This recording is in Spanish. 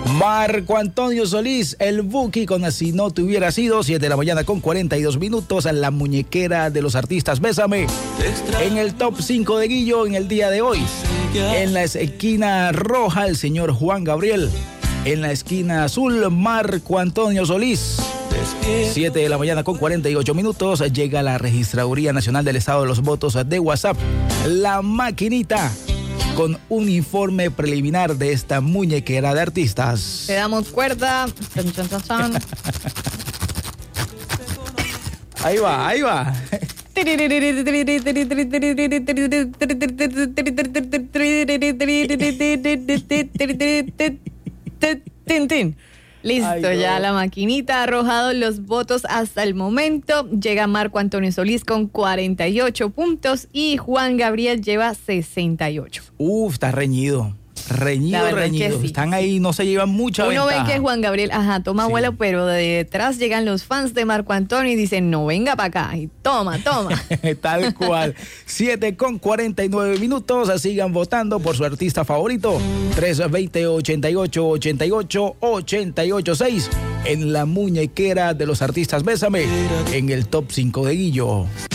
Marco Antonio Solís, el Buki con Así no te hubiera sido, 7 de la mañana con 42 minutos, la muñequera de los artistas Bésame, en el top 5 de Guillo en el día de hoy. En la esquina roja, el señor Juan Gabriel. En la esquina azul, Marco Antonio Solís. 7 de la mañana con 48 minutos, llega la Registraduría Nacional del Estado de los Votos de WhatsApp, La Maquinita, con un informe preliminar de esta muñequera de artistas. Le damos cuerda. Chan, chan, chan, chan. Ahí va, ahí va. Listo, Ay, no. ya la maquinita ha arrojado los votos hasta el momento. Llega Marco Antonio Solís con 48 puntos y Juan Gabriel lleva 68. Está reñido. La Reñido, verdad es que reñido. sí. Están ahí, no se llevan mucha Uno ventaja. ve que Juan Gabriel, toma Sí. vuelo, pero de detrás llegan los fans de Marco Antonio y dicen, no, venga para acá, y toma. Tal cual. 7 con 49 minutos. Sigan votando por su artista favorito. 320-88-88-88-6 en la muñequera de los artistas Bésame, en el top 5 de Guillo.